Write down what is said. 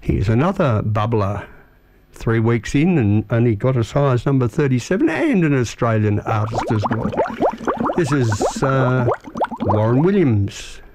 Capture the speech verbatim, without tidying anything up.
Here's another bubbler. Three weeks in and only got as high as number thirty-seven, and an Australian artist as well. This is uh, Warren Williams.